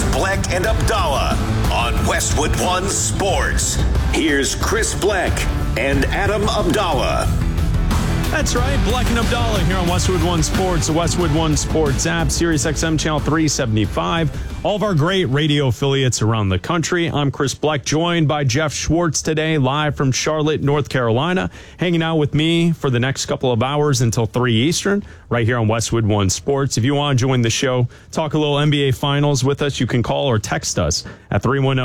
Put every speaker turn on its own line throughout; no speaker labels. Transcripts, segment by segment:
Bleck and Abdallah on Westwood One Sports. Here's Chris Bleck and Adam Abdallah.
That's right, Bleck and Abdallah here on Westwood One Sports, the Westwood One Sports app, Sirius XM Channel 375. All of our great radio affiliates around the country. I'm Chris Bleck, joined by Jeff Schwartz today, live from Charlotte, North Carolina, hanging out with me for the next couple of hours until 3 Eastern, right here on Westwood One Sports. If you want to join the show, talk a little NBA Finals with us, you can call or text us at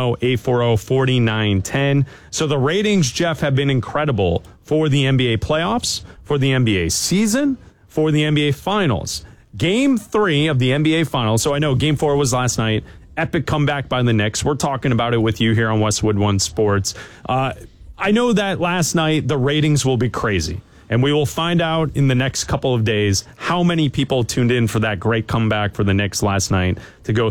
310-840-4910. So the ratings, Jeff, have been incredible for the NBA playoffs, for the NBA season, for the NBA Finals. Game 3 of the NBA Finals. So I know Game 4 was last night. Epic comeback by the Knicks. We're talking about it with you here on Westwood One Sports. I know that last night the ratings will be crazy. And we will find out in the next couple of days how many people tuned in for that great comeback for the Knicks last night to go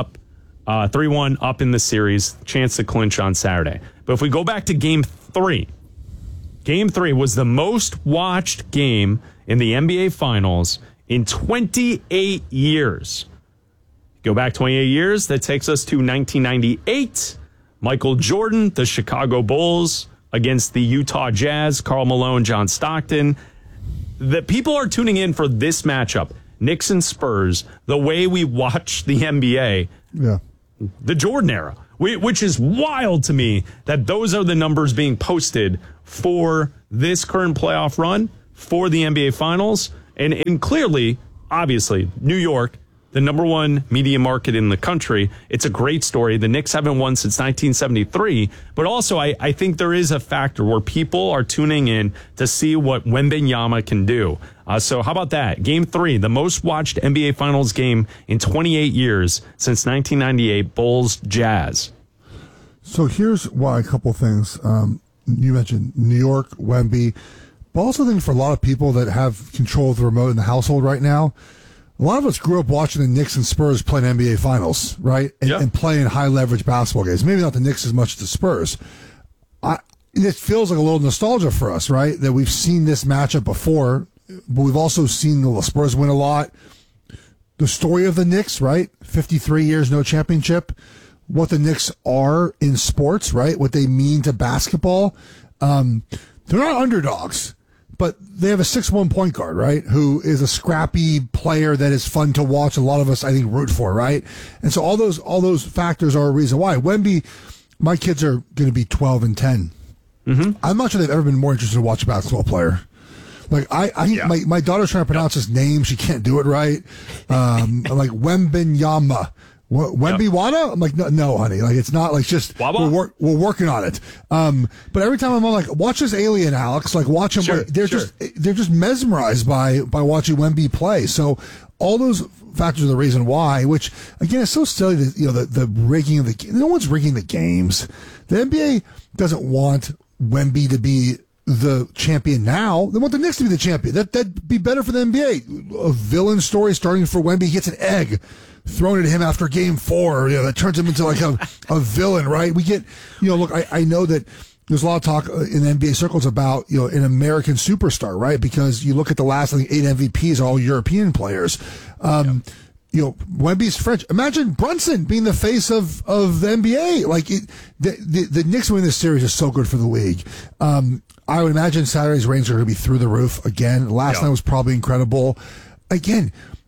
3-1 up in the series, chance to clinch on Saturday. But if we go back to Game 3, Game 3 was the most watched game in the NBA Finals in 28 years. Go back 28 years, that takes us to 1998. Michael Jordan, the Chicago Bulls against the Utah Jazz, Karl Malone, John Stockton. The people are tuning in for this matchup, Knicks and Spurs, the way we watch the NBA, the Jordan era, which is wild to me that those are the numbers being posted for this current playoff run for the NBA Finals. And clearly, obviously, New York, the number one media market in the country. It's a great story. The Knicks haven't won since 1973. But also, I think there is a factor where people are tuning in to see what Wembanyama can do. So how about that? Game 3, the most watched NBA Finals game in 28 years since 1998, Bulls Jazz.
So here's why a couple things. You mentioned New York, Wemby. But I also think for a lot of people that have control of the remote in the household right now, a lot of us grew up watching the Knicks and Spurs play in NBA Finals, right? And playing high-leverage basketball games. Maybe not the Knicks as much as the Spurs. It feels like a little nostalgia for us, right? That we've seen this matchup before, but we've also seen the Spurs win a lot. The story of the Knicks, right? 53 years, no championship. What the Knicks are in sports, right? What they mean to basketball. They're not underdogs, but they have a 6'1" point guard, right? Who is a scrappy player that is fun to watch. A lot of us, I think, root for, right? And so all those factors are a reason why. Wemby, my kids are going to be 12 and 10. Mm-hmm. I'm not sure they've ever been more interested to watch a basketball player. Like my daughter's trying to pronounce his name. She can't do it right. I'm like Wembanyama. Wemby Wada? I'm like, no, honey. Like, it's not like just, we're working on it. But every time I'm like, watch this alien, Alex. Like, watch him.
Sure,
they're just mesmerized by watching Wemby play. So all those factors are the reason why, which again, is so silly that, the rigging of the game. No one's rigging the games. The NBA doesn't want Wemby to be the champion now. They want the Knicks to be the champion. That'd be better for the NBA. A villain story starting for Wemby. He gets an egg thrown at him after Game 4, that turns him into like a villain, right? We get, look, I know that there's a lot of talk in NBA circles about, an American superstar, right? Because you look at the last, I think, 8 MVPs, all European players. Wemby's French. Imagine Brunson being the face of the NBA. Like, the Knicks winning this series is so good for the league. I would imagine Saturday's ratings are going to be through the roof again. Last night was probably incredible. Again,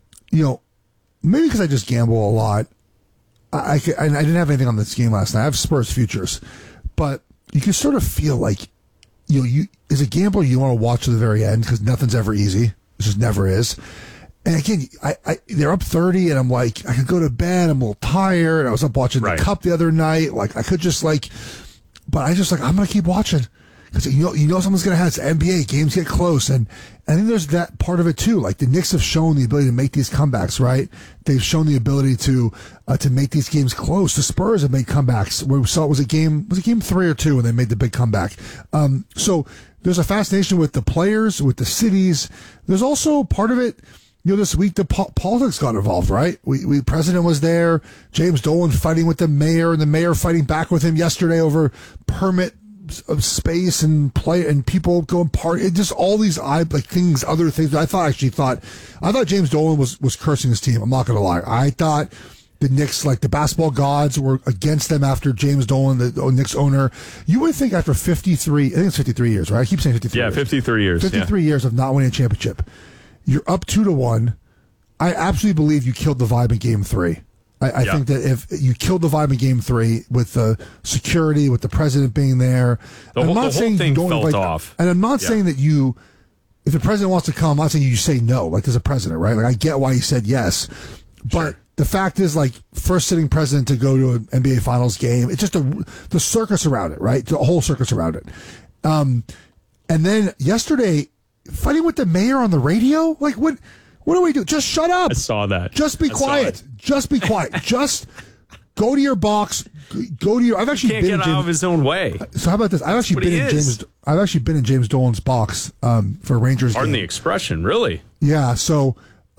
maybe because I just gamble a lot. I didn't have anything on this game last night. I have Spurs futures, but you can sort of feel like, you as a gambler, you want to watch to the very end because nothing's ever easy. It just never is. And again, they're up 30, and I'm like, I could go to bed. I'm a little tired. I was up watching the Cup the other night. Like, I could just but I just I'm gonna keep watching. Because someone's going to have this NBA, games get close, and I think there's that part of it too. Like, the Knicks have shown the ability to make these comebacks, right? They've shown the ability to make these games close. The Spurs have made comebacks. We saw it was it game 3 or 2 when they made the big comeback. So there's a fascination with the players, with the cities. There's also part of it. This week the politics got involved, right? We president was there. James Dolan fighting with the mayor, and the mayor fighting back with him yesterday over permit of space and play and people going party. Just all these other things. I thought James Dolan was cursing his team. I'm not going to lie. I thought the Knicks, like the basketball gods were against them after James Dolan, the Knicks owner. You would think after 53, I think it's 53 years, right? I keep saying 53 years.
Yeah, 53 years.
53 years of not winning a championship. You're up 2-1. I absolutely believe you killed the vibe in Game 3. I think that if you killed the vibe in Game 3 with the security, with the president being there,
the whole thing felt off.
And I'm not saying that if the president wants to come, I'm not saying you say no, like as a president, right? Like I get why he said yes, but the fact is, like, first sitting president to go to an NBA Finals game, it's just the circus around it, right? The whole circus around it. And then yesterday, fighting with the mayor on the radio, like what do we do? Just shut up.
I saw that.
Just be quiet. Just be quiet. Just go to your box. Go to your. I've actually
been out of his own way.
So how about this? I've actually been in James Dolan's box for a Rangers game.
Pardon the expression, really?
Yeah. So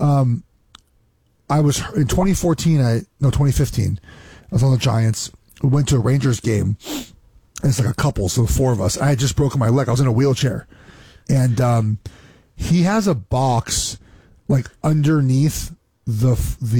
I was in 2015. I was on the Giants. We went to a Rangers game. And it's like a couple, so 4 of us. I had just broken my leg. I was in a wheelchair, and he has a box like underneath the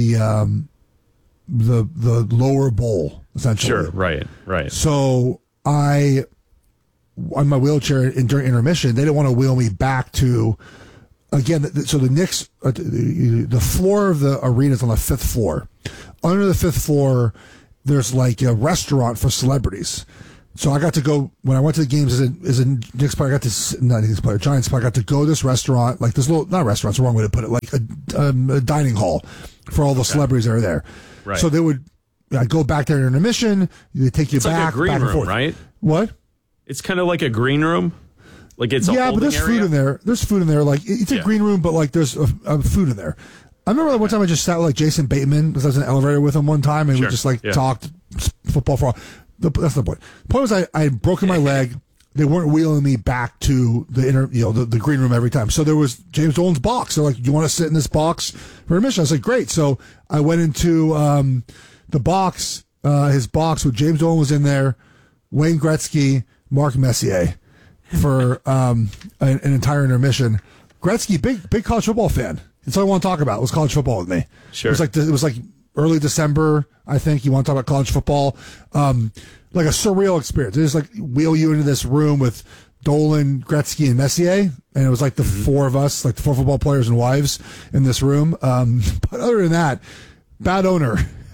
lower bowl, essentially.
Sure, right.
So on my wheelchair during intermission, they didn't want to wheel me back to, again, so the Knicks, the floor of the arena is on the 5th floor. Under the 5th floor, there's like a restaurant for celebrities. So I got to go, when I went to the games as a Knicks player, Giants player, I got to go to this restaurant, like this little, not restaurant, it's the wrong way to put it, like a dining hall for all the celebrities that are there.
Right.
So I'd go back there in intermission, they take you
it's
back.
It's like a green
room,
forth. Right?
What?
It's kind of like a green room. Like it's a
but there's
area.
food in there. There's food in there. Like it's a green room, but like there's a food in there. I remember one time I just sat with like Jason Bateman, because I was in an elevator with him one time, and we just talked football for all. That's the point. The point was I had broken my leg. They weren't wheeling me back to the green room every time. So there was James Dolan's box. They're like, "Do you want to sit in this box for admission?" I was like, "Great." So I went into the box, his box, with James Dolan was in there, Wayne Gretzky, Mark Messier, for an entire intermission. Gretzky, big college football fan. That's all I want to talk about was college football with me.
Sure.
It was like early December, I think. You want to talk about college football, like a surreal experience. They just like wheel you into this room with Dolan, Gretzky, and Messier, and it was like the 4 of us, like the 4 football players and wives in this room. But other than that, bad owner.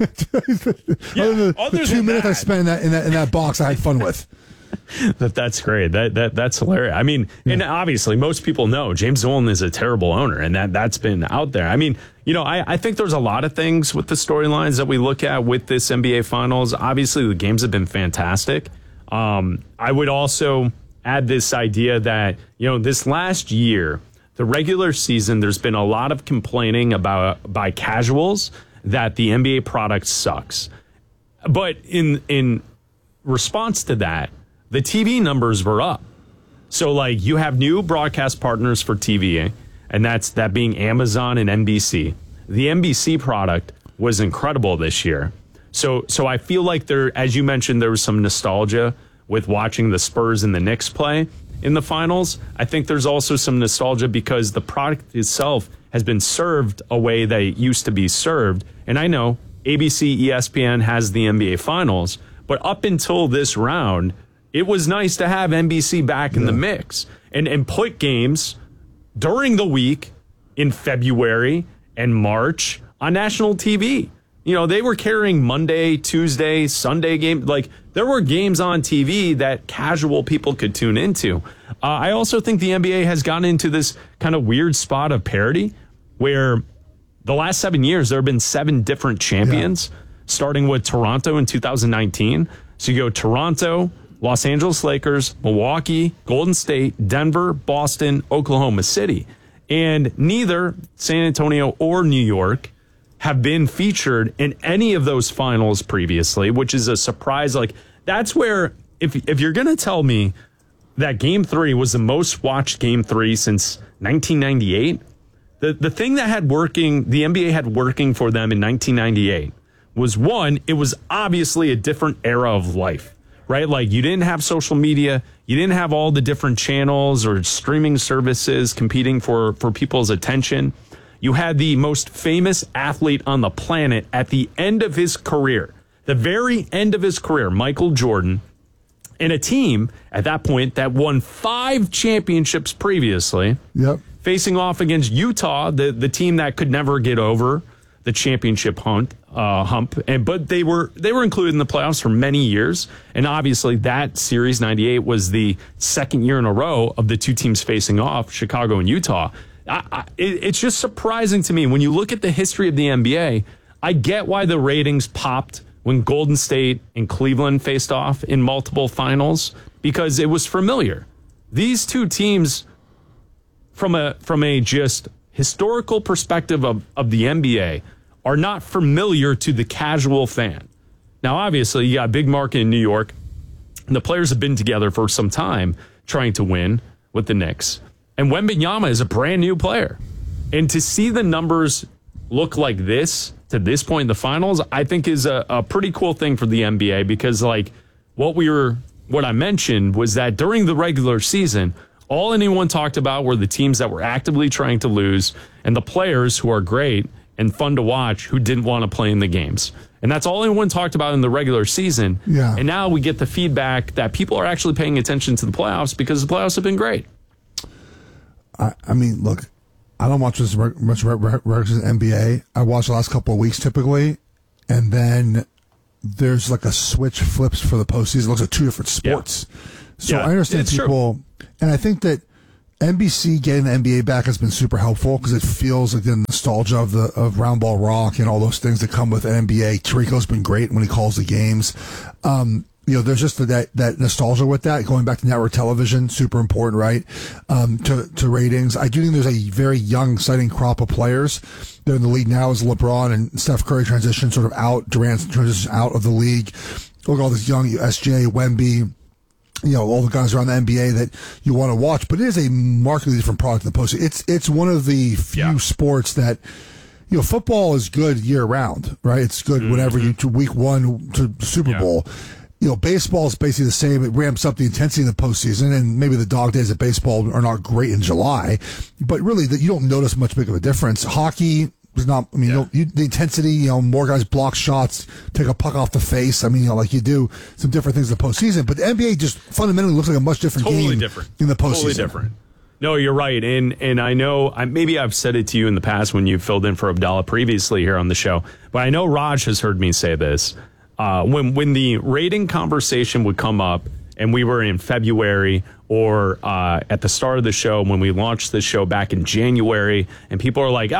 The 2 minutes I spent in that box, I had fun with.
That's great. That's hilarious. I mean, and obviously most people know James Dolan is a terrible owner, and that's been out there. I mean, I think there's a lot of things with the storylines that we look at with this NBA Finals. Obviously, the games have been fantastic. I would also add this idea that, this last year, the regular season, there's been a lot of complaining by casuals that the NBA product sucks. But in response to that, the TV numbers were up. So, like, you have new broadcast partners for TV, and that being Amazon and NBC. The NBC product was incredible this year. So I feel like as you mentioned, there was some nostalgia with watching the Spurs and the Knicks play in the finals. I think there's also some nostalgia because the product itself has been served a way that it used to be served. And I know ABC, ESPN has the NBA Finals, but up until this round, it was nice to have NBC back in the mix and put games during the week in February and March on national TV. They were carrying Monday, Tuesday, Sunday games. Like, there were games on TV that casual people could tune into. I also think the NBA has gotten into this kind of weird spot of parity where the last 7 years, there have been 7 different champions, starting with Toronto in 2019. So you go Toronto, Los Angeles Lakers, Milwaukee, Golden State, Denver, Boston, Oklahoma City. And neither San Antonio or New York have been featured in any of those finals previously, which is a surprise. Like, that's where, if you're going to tell me that Game 3 was the most watched Game 3 since 1998, the thing that the NBA had working for them in 1998 was, one, it was obviously a different era of life. Right? Like, you didn't have social media. You didn't have all the different channels or streaming services competing for people's attention. you had the most famous athlete on the planet at the end of his career, the very end of his career, Michael Jordan, in a team at that point that won 5 championships previously, facing off against Utah, the team that could never get over the championship hump. But they were included in the playoffs for many years. And obviously that series, 98, was the second year in a row of the two teams facing off, Chicago and Utah. It's just surprising to me when you look at the history of the NBA. I get why the ratings popped when Golden State and Cleveland faced off in multiple finals, because it was familiar. These two teams, from a just historical perspective of the NBA, are not familiar to the casual fan. Now, obviously, you got a big market in New York, and the players have been together for some time trying to win with the Knicks. And Wembanyama is a brand new player. And to see the numbers look like this to this point in the finals, I think is a pretty cool thing for the NBA, because like what I mentioned was that during the regular season, all anyone talked about were the teams that were actively trying to lose and the players who are great and fun to watch who didn't want to play in the games. And that's all anyone talked about in the regular season.
Yeah. And
now we get the feedback that people are actually paying attention to the playoffs because the playoffs have been great.
I mean, look, I don't watch much NBA. I watch the last couple of weeks typically, and then there's like a switch flips for the postseason. It looks like two different sports. Yeah. So I understand people, and I think that NBC getting the NBA back has been super helpful because it feels like the nostalgia of Round Ball Rock and all those things that come with NBA. Tirico's been great when he calls the games. There's just that nostalgia with that, going back to network television, super important, right? To ratings. I do think there's a very young, exciting crop of players. They're in the league now as LeBron and Steph Curry transition sort of out, Durant transition out of the league. Look at all this young SJ, Wemby, all the guys around the NBA that you want to watch, but it is a markedly different product in the postseason. It's one of the few sports that, football is good year round, right? It's good whenever you to week 1 to Super Bowl. Baseball is basically the same. It ramps up the intensity in the postseason, and maybe the dog days of baseball are not great in July, but really you don't notice much big of a difference. Hockey is not, the intensity, more guys block shots, take a puck off the face. Like you do some different things in the postseason, but the NBA just fundamentally looks like a much different game in the postseason.
Totally different. No, you're right. And I know, maybe I've said it to you in the past when you filled in for Abdallah previously here on the show, but I know Raj has heard me say this. When the rating conversation would come up, and we were in February or at the start of the show when we launched the show back in January, and people are like,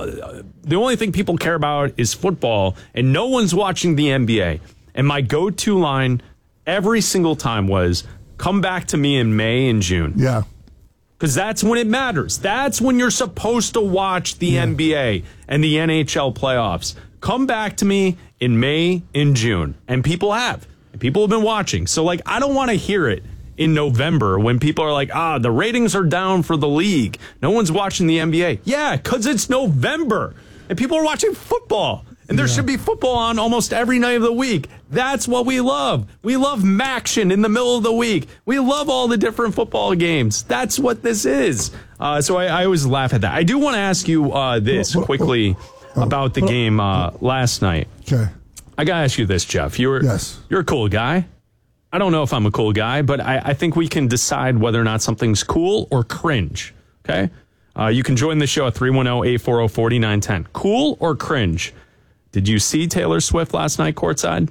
the only thing people care about is football, and no one's watching the NBA. And my go-to line every single time was, come back to me in May and June.
Yeah.
Because that's when it matters. That's when you're supposed to watch the NBA and the NHL playoffs. Come back to me in May and June. And people have. And people have been watching. So, I don't want to hear it in November when people are like, the ratings are down for the league. No one's watching the NBA. Yeah, because it's November. And people are watching football. And there should be football on almost every night of the week. That's what we love. We love Maction in the middle of the week. We love all the different football games. That's what this is. So I always laugh at that. I do want to ask you this quickly about the game last night.
Okay.
I got to ask you this, Jeff. You're a cool guy. I don't know if I'm a cool guy, but I think we can decide whether or not something's cool or cringe. Okay? You can join the show at 310-840-4910. Cool or cringe? Did you see Taylor Swift last night courtside?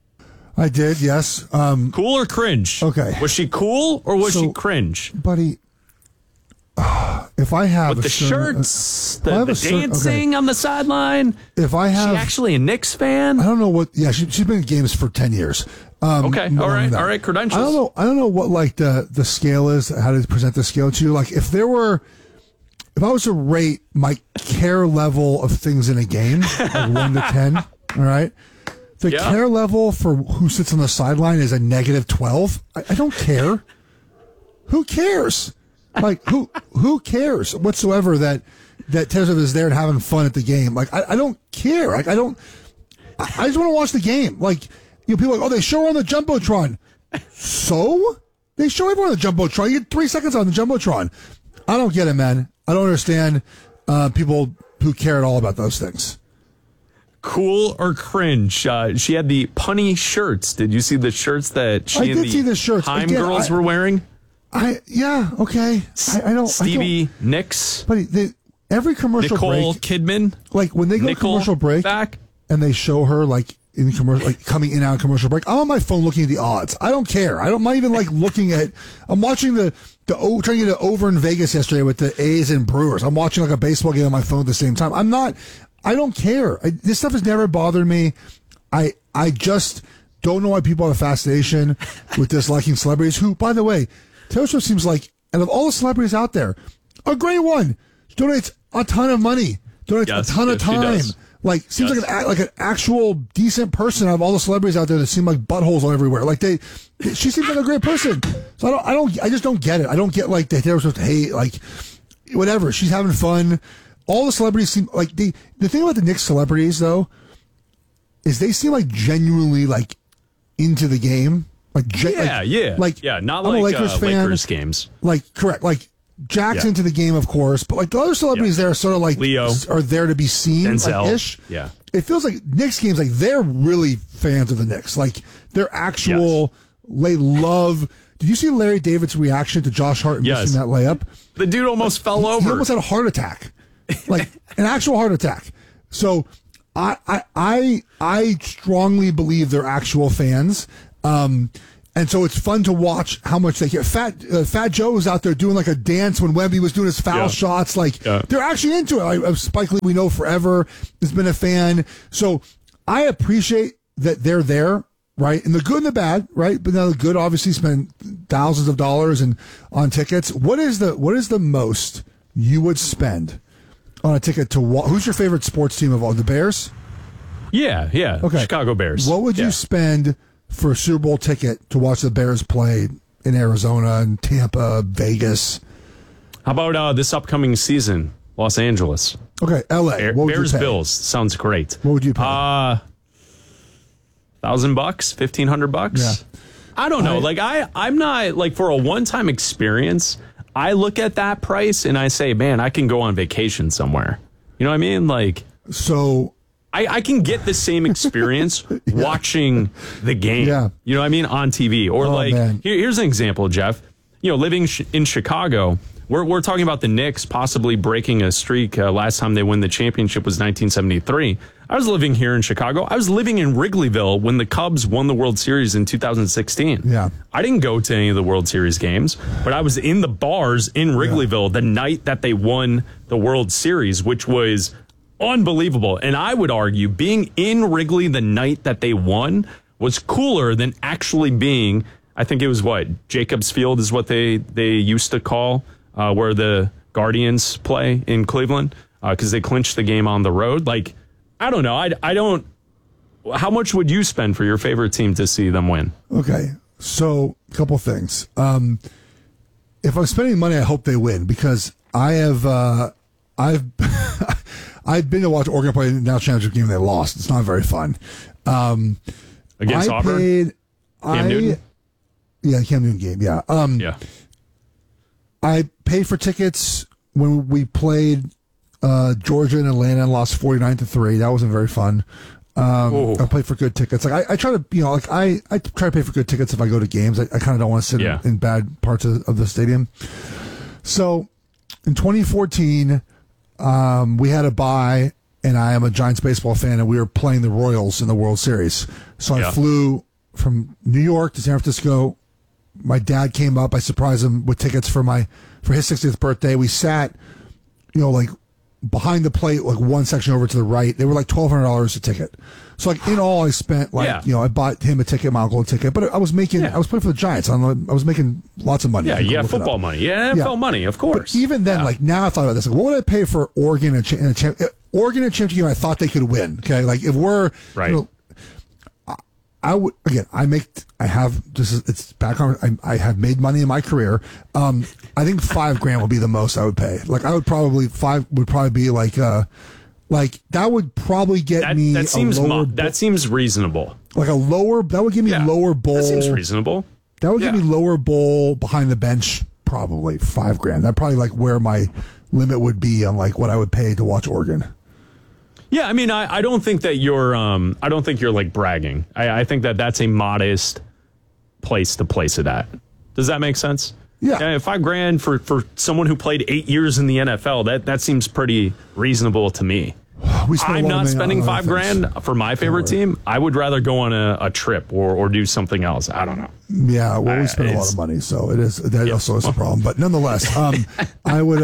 I did, yes.
Cool or cringe?
Okay.
Was she cool or was she cringe?
Buddy, if I have
with the shirts, the dancing on the sideline.
If I have,
is she actually a Knicks fan?
I don't know what. Yeah, she's been in games for 10 years.
Okay, all right, credentials.
I don't know what the scale is. How to present the scale to you? If I was to rate my care level of things in a game, 1 to 10, all right. The care level for who sits on the sideline is a -12. I don't care. Who cares? Who cares whatsoever that Taylor Swift is there and having fun at the game? I don't care. I just want to watch the game. People are like, they show her on the Jumbotron. So? They show everyone on the Jumbotron. You get 3 seconds on the Jumbotron. I don't get it, man. I don't understand people who care at all about those things.
Cool or cringe? She had the punny shirts. Did you see the shirts that she and the Time girls were wearing?
Okay. I don't.
Stevie Nicks.
But every commercial
Nicole
break,
Kidman.
like when they go to commercial break and they show her like in commercial, like coming in and out of commercial break, I'm on my phone looking at the odds. I don't care. I'm not even like looking at. I'm watching trying to get over in Vegas yesterday with the A's and Brewers. I'm watching like a baseball game on my phone at the same time. I don't care. This stuff has never bothered me. I just don't know why people have a fascination with disliking celebrities who, by the way, Taylor Swift seems like, out of all the celebrities out there, a great one. She donates a ton of money, donates a ton of time. Like, seems like an actual decent person out of all the celebrities out there that seem like buttholes all everywhere. Like she seems like a great person. So I just don't get it. I don't get like the Taylor Swift hate, like whatever. She's having fun. All the celebrities seem like the thing about the Knicks celebrities though is they seem like genuinely like into the game. Like not
I'm
like
a
Lakers fan.
Lakers games.
Like correct. Like Jack's into the game, of course, but like the other celebrities there are sort of like
Leo
are there to be seen,
Denzel.
like ish.
Yeah.
It feels like Knicks games, like they're really fans of the Knicks. Like they're actual. They love. Did you see Larry David's reaction to Josh Hart missing that layup?
The dude almost fell over.
He almost had a heart attack. Like an actual heart attack. So I strongly believe they're actual fans. And so it's fun to watch how much they care. Fat Joe was out there doing like a dance when Wemby was doing his foul shots. Like they're actually into it. Spike Lee, we know forever, has been a fan. So I appreciate that they're there, right? And the good and the bad, right? But now the good obviously spend thousands of dollars on tickets. What is the most you would spend on a ticket to watch? Who's your favorite sports team of all? The Bears?
Yeah. Okay. Chicago Bears.
What would you spend for a Super Bowl ticket to watch the Bears play in Arizona and Tampa, Vegas?
How about this upcoming season, Los Angeles?
Okay, LA.
Bears Bills sounds great.
What would you pay?
$1,000, $1,500.
Yeah.
I don't know. I'm not like for a one-time experience. I look at that price and I say, man, I can go on vacation somewhere. You know what I mean? Like
so.
I can get the same experience watching the game.
Yeah.
You know what I mean? On TV. Or here's an example, Jeff. You know, living in Chicago, we're talking about the Knicks possibly breaking a streak. Last time they won the championship was 1973. I was living here in Chicago. I was living in Wrigleyville when the Cubs won the World Series in 2016.
Yeah.
I didn't go to any of the World Series games, but I was in the bars in Wrigleyville the night that they won the World Series, which was unbelievable. And I would argue being in Wrigley the night that they won was cooler than actually being, I think it was Jacobs Field is what they used to call where the Guardians play in Cleveland because they clinched the game on the road. Like, I don't know. I don't. How much would you spend for your favorite team to see them win? Okay. So a couple things. If I'm spending money, I hope they win because I've been to watch Oregon play the national championship game. They lost. It's not very fun. Against Auburn? Cam Newton? Yeah, Cam Newton game. Yeah. I paid for tickets when we played Georgia and Atlanta and lost 49-3. That wasn't very fun. I played for good tickets. Like I try to, I try to pay for good tickets if I go to games. I kind of don't want to sit in bad parts of the stadium. So in 2014. We had a bye, and I am a Giants baseball fan, and we were playing the Royals in the World Series. So I flew from New York to San Francisco. My dad came up. I surprised him with tickets for his 60th birthday. We sat, like behind the plate, like one section over to the right. They were like $1,200 a ticket. So like in all, I spent I bought him a ticket, my uncle a ticket, but I was playing for the Giants. I was making lots of money. Yeah, football money. Yeah, NFL money, of course. But even then, like now I thought about this. Like, what would I pay for Oregon and Oregon and championship game? I thought they could win. Okay, like if we're right. I would again. It's background. I have made money in my career. I think $5,000 would be the most I would pay. Like I would probably be like that would probably get me. That seems reasonable. Like a lower. That would give me lower bowl. That seems reasonable. That would give me lower bowl behind the bench. Probably $5,000. That probably like where my
limit would be on like what I would pay to watch Oregon.
Yeah, I mean, I don't think that you're like bragging. I think that that's a modest place to place it at. Does that make sense?
Yeah.
$5,000 for someone who played 8 years in the NFL, that seems pretty reasonable to me. I'm not spending $5,000 for my favorite team. I would rather go on a trip or do something else. I don't know.
Yeah, well, we spend a lot of money, so it is that also is a problem. But nonetheless, I would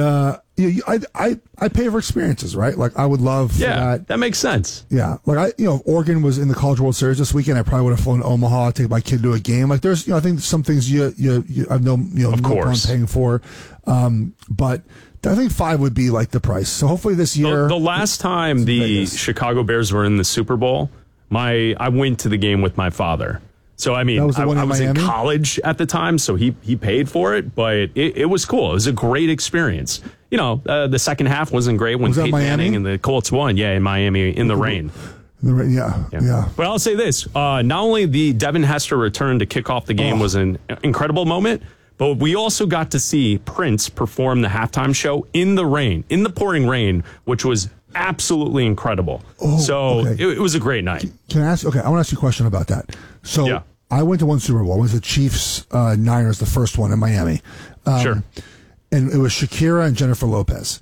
I pay for experiences, right? Like I would love for that.
That makes sense.
Yeah, like if Oregon was in the College World Series this weekend, I probably would have flown to Omaha, take my kid to a game. Like there's I think some things you I've no problem paying for, but. I think 5 would be like the price. So hopefully this year.
The last time the Chicago Bears were in the Super Bowl, I went to the game with my father. So I mean, I was in college at the time, so he paid for it, but it was cool. It was a great experience. The second half wasn't great when Peyton Manning and the Colts won. Yeah, in Miami in the rain.
Yeah.
But I'll say this: not only the Devin Hester return to kick off the game was an incredible moment. But we also got to see Prince perform the halftime show in the rain, in the pouring rain, which was absolutely incredible. It was a great night.
Can I ask? Okay, I want to ask you a question about that. So I went to one Super Bowl. It was the Chiefs Niners, the first one in Miami.
Sure.
And it was Shakira and Jennifer Lopez.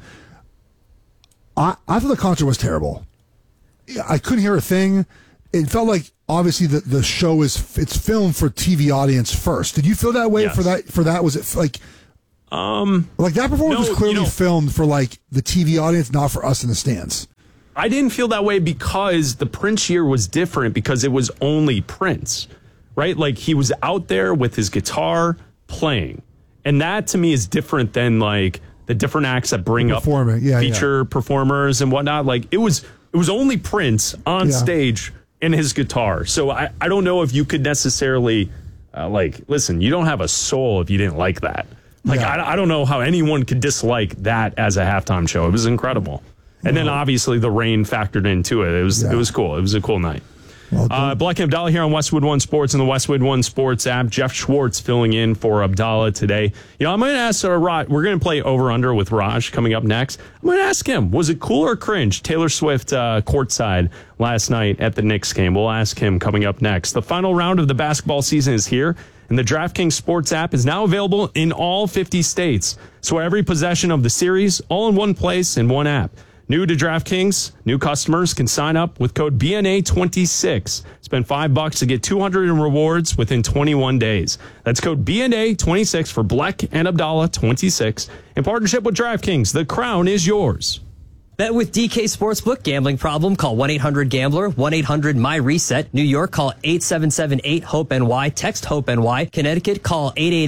I thought the concert was terrible. I couldn't hear a thing. It felt like obviously the show it's filmed for TV audience first. Did you feel that way for that? Was it like that performance was clearly filmed for like the TV audience, not for us in the stands?
I didn't feel that way because the Prince year was different because it was only Prince, right? Like he was out there with his guitar playing, and that to me is different than like the different acts that bring up feature performers and whatnot. Like it was only Prince on stage. And his guitar. So I don't know if you could necessarily, listen, you don't have a soul if you didn't like that. I don't know how anyone could dislike that as a halftime show. It was incredible. And then obviously the rain factored into it. It was cool. It was a cool night. Black and Abdallah here on Westwood One Sports and the Westwood One Sports app. Jeff Schwartz filling in for Abdallah today. I'm going to ask Raj. We're going to play over under with Raj coming up next. I'm going to ask him, was it cool or cringe? Taylor Swift courtside last night at the Knicks game. We'll ask him coming up next. The final round of the basketball season is here, and the DraftKings Sports app is now available in all 50 states. So every possession of the series, all in one place in one app. New to DraftKings, new customers can sign up with code BNA26. Spend $5 to get 200 in rewards within 21 days. That's code BNA26 for Black and Abdallah 26. In partnership with DraftKings, the crown is yours.
Bet with DK Sportsbook. Gambling problem? Call 1-800-GAMBLER. 1-800-MY-RESET. New York, call 877-8-HOPE-NY. Text HOPE-NY. Connecticut, call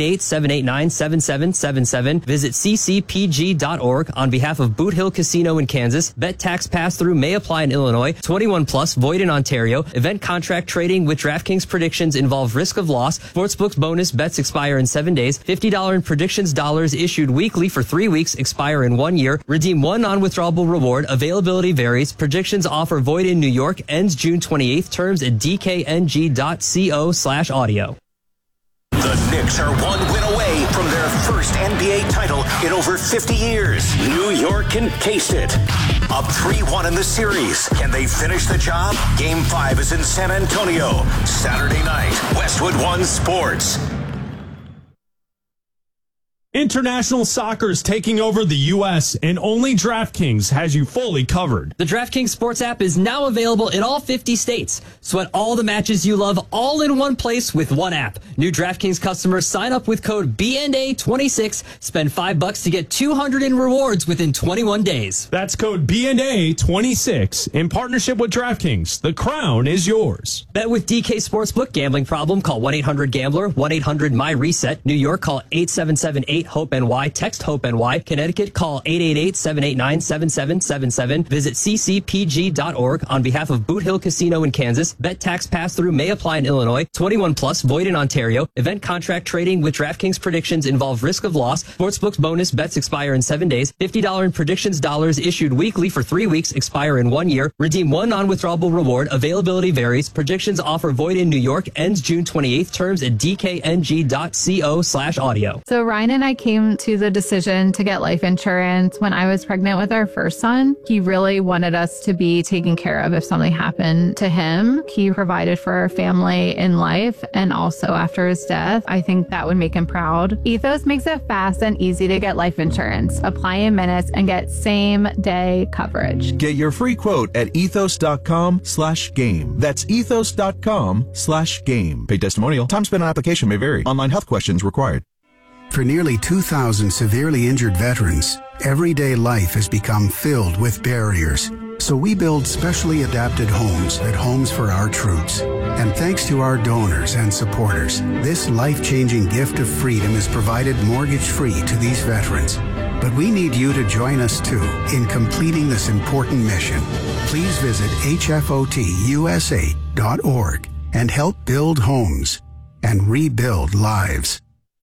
888-789-7777. Visit ccpg.org. On behalf of Boot Hill Casino in Kansas, bet tax pass-through may apply in Illinois. 21 plus, void in Ontario. Event contract trading with DraftKings predictions involve risk of loss. Sportsbook's bonus bets expire in 7 days. $50 in predictions dollars issued weekly for 3 weeks, expire in 1 year. Redeem one non-withdrawable reward. Availability varies. Predictions offer void in New York. Ends June 28th. Terms at dkng.co/audio.
The Knicks are one win away from their first NBA title in over 50 years. New York can case it. Up 3-1 in the series. Can they finish the job? Game 5 is in San Antonio. Saturday night. Westwood One Sports.
International soccer is taking over the U.S., and only DraftKings has you fully covered.
The DraftKings Sports app is now available in all 50 states. Sweat all the matches you love all in one place with one app. New DraftKings customers sign up with code BNA26. Spend $5 to get 200 in rewards within 21 days.
That's code BNA26 in partnership with DraftKings. The crown is yours.
Bet with DK Sportsbook. Gambling problem? Call 1-800-GAMBLER. 1-800-MY-RESET. New York, call 877-8-HOPE-NY. Text HOPE-NY. Connecticut, call 888-789-7777. Visit ccpg.org. On behalf of Boot Hill Casino in Kansas, bet tax pass-through may apply in Illinois. 21 plus, void in Ontario. Event contract trading with DraftKings predictions involve risk of loss. Sportsbook's bonus bets expire in 7 days. $50 in predictions dollars issued weekly for 3 weeks, expire in 1 year. Redeem one non-withdrawable reward. Availability varies. Predictions offer void in New York. Ends June 28th. Terms at dkng.co/audio.
So Ryan and I came to the decision to get life insurance when I was pregnant with our first son. He really wanted us to be taken care of if something happened to him. He provided for our family in life and also after his death. I think that would make him proud. Ethos makes it fast and easy to get life insurance. Apply in minutes and get same-day coverage.
Get your free quote at ethos.com/game. That's ethos.com/game. Paid testimonial. Time spent on application may vary. Online health questions required.
For nearly 2,000 severely injured veterans, everyday life has become filled with barriers. So we build specially adapted homes at Homes for Our Troops. And thanks to our donors and supporters, this life-changing gift of freedom is provided mortgage-free to these veterans. But we need you to join us too in completing this important mission. Please visit hfotusa.org and help build homes and rebuild lives.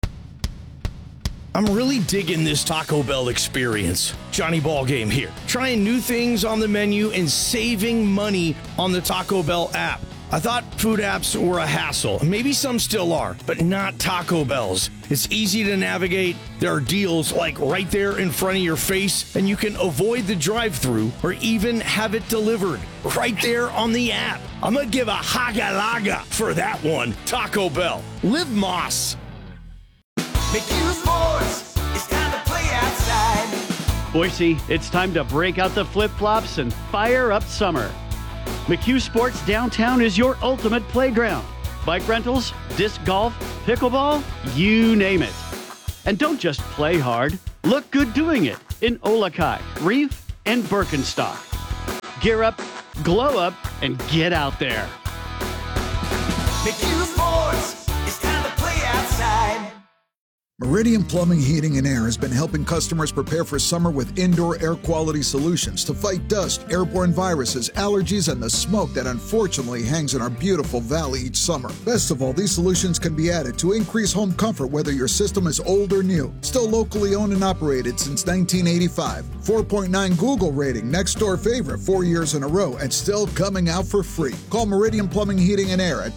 I'm really digging this Taco Bell experience. Johnny Ballgame here, trying new things on the menu and saving money on the Taco Bell app. I thought food apps were a hassle. Maybe some still are, but not Taco Bell's. It's easy to navigate. There are deals like right there in front of your face, and you can avoid the drive-thru or even have it delivered right there on the app. I'm gonna give a haga-laga for that one. Taco Bell. Live Moss.
McHugh Sports, it's time to play outside.
Boise, it's time to break out the flip-flops and fire up summer. McHugh Sports Downtown is your ultimate playground. Bike rentals, disc golf, pickleball, you name it. And don't just play hard, look good doing it in Olakai, Reef, and Birkenstock. Gear up, glow up, and get out there.
McHugh Sports, it's time to play outside.
Meridian Plumbing, Heating, and Air has been helping customers prepare for summer with indoor air quality solutions to fight dust, airborne viruses, allergies, and the smoke that unfortunately hangs in our beautiful valley each summer. Best of all, these solutions can be added to increase home comfort whether your system is old or new. Still locally owned and operated since 1985. 4.9 Google rating, next door favorite 4 years in a row, and still coming out for free. Call Meridian Plumbing, Heating, and Air at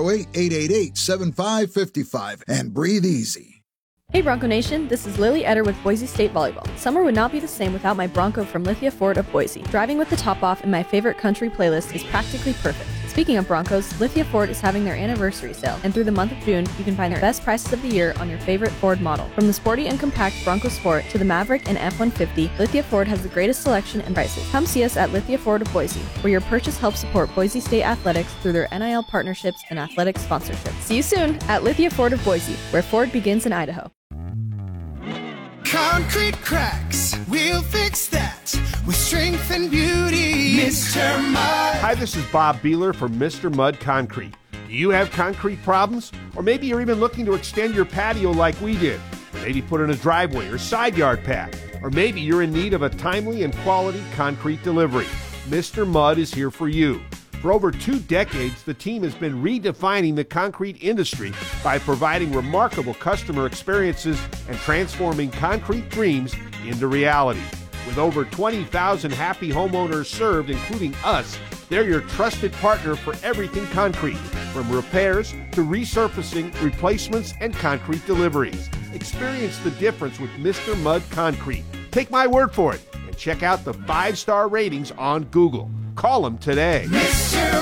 208-888-7555 and breathe easy.
Hey Bronco Nation, this is Lily Eder with Boise State Volleyball. Summer would not be the same without my Bronco from Lithia Ford of Boise. Driving with the top off in my favorite country playlist is practically perfect. Speaking of Broncos, Lithia Ford is having their anniversary sale, and through the month of June, you can find their best prices of the year on your favorite Ford model. From the sporty and compact Bronco Sport to the Maverick and F-150, Lithia Ford has the greatest selection and prices. Come see us at Lithia Ford of Boise, where your purchase helps support Boise State athletics through their NIL partnerships and athletic sponsorships. See you soon at Lithia Ford of Boise, where Ford begins in Idaho.
Concrete cracks, we'll fix that with strength and beauty. Mr. Mud.
Hi, this is Bob Beeler from Mr. Mud Concrete. Do you have concrete problems? Or maybe you're even looking to extend your patio like we did. Or maybe put in a driveway or side yard pad. Or maybe you're in need of a timely and quality concrete delivery. Mr. Mud is here for you. For over 2 decades, the team has been redefining the concrete industry by providing remarkable customer experiences and transforming concrete dreams into reality. With over 20,000 happy homeowners served, including us, they're your trusted partner for everything concrete, from repairs to resurfacing, replacements, and concrete deliveries. Experience the difference with Mr. Mud Concrete. Take my word for it and check out the 5-star ratings on Google. Call them today.